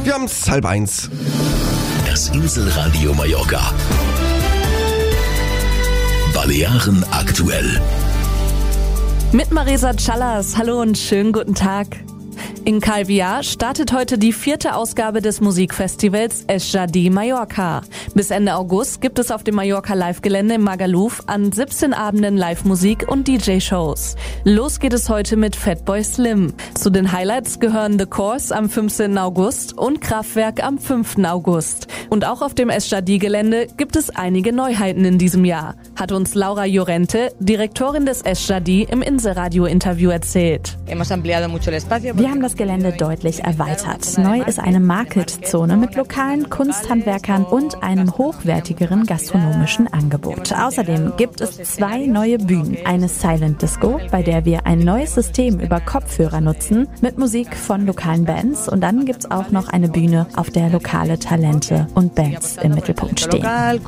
Wir haben es 12:30. Das Inselradio Mallorca. Balearen aktuell. Mit Marisa Callas. Hallo und schönen guten Tag. In Calvià startet heute die 4. Ausgabe des Musikfestivals Es Jadi Mallorca. Bis Ende August gibt es auf dem Mallorca Live-Gelände im Magaluf an 17 Abenden Live-Musik und DJ-Shows. Los geht es heute mit Fatboy Slim. Zu den Highlights gehören The Course am 15. August und Kraftwerk am 5. August. Und auch auf dem Es Jadi-Gelände gibt es einige Neuheiten in diesem Jahr, hat uns Laura Llorente, Direktorin des Es Jadi, im Inselradio-Interview erzählt. Wir haben das Gelände deutlich erweitert. Neu ist eine Market-Zone mit lokalen Kunsthandwerkern und einem hochwertigeren gastronomischen Angebot. Außerdem gibt es 2 neue Bühnen. Eine Silent Disco, bei der wir ein neues System über Kopfhörer nutzen, mit Musik von lokalen Bands. Und dann gibt es auch noch eine Bühne, auf der lokale Talente und Bands im Mittelpunkt stehen.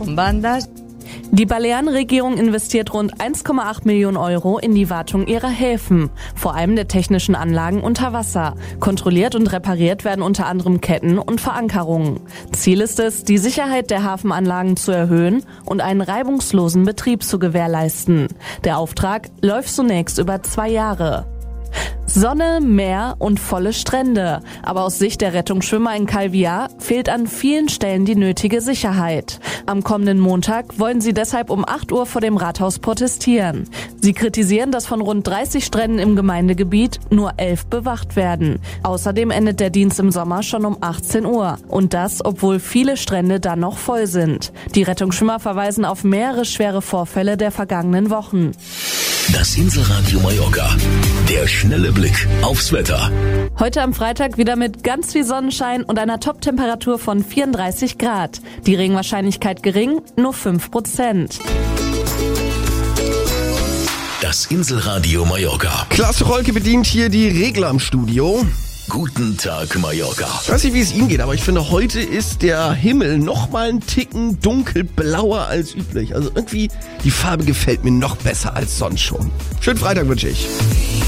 Die Balearenregierung investiert rund 1,8 Millionen Euro in die Wartung ihrer Häfen, vor allem der technischen Anlagen unter Wasser. Kontrolliert und repariert werden unter anderem Ketten und Verankerungen. Ziel ist es, die Sicherheit der Hafenanlagen zu erhöhen und einen reibungslosen Betrieb zu gewährleisten. Der Auftrag läuft zunächst über 2 Jahre. Sonne, Meer und volle Strände. Aber aus Sicht der Rettungsschwimmer in Calvià fehlt an vielen Stellen die nötige Sicherheit. Am kommenden Montag wollen sie deshalb um 8 Uhr vor dem Rathaus protestieren. Sie kritisieren, dass von rund 30 Stränden im Gemeindegebiet nur 11 bewacht werden. Außerdem endet der Dienst im Sommer schon um 18 Uhr. Und das, obwohl viele Strände dann noch voll sind. Die Rettungsschwimmer verweisen auf mehrere schwere Vorfälle der vergangenen Wochen. Das Inselradio Mallorca. Der schnelle Blick aufs Wetter. Heute am Freitag wieder mit ganz viel Sonnenschein und einer Top-Temperatur von 34 Grad. Die Regenwahrscheinlichkeit gering, nur 5%. Das Inselradio Mallorca. Klaas Rolke bedient hier die Regler im Studio. Guten Tag, Mallorca. Ich weiß nicht, wie es Ihnen geht, aber ich finde, heute ist der Himmel noch mal einen Ticken dunkelblauer als üblich. Also irgendwie, die Farbe gefällt mir noch besser als sonst schon. Schönen Freitag wünsche ich.